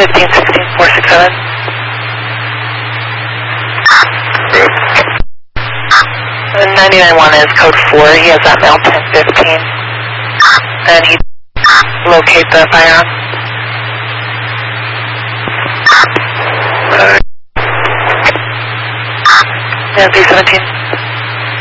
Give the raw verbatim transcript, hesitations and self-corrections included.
fifteen sixteen four six seven. And ninety-nine one is code four. He has that mail ten fifteen. And he locate the firearm. Uh, Yeah, B seventeen.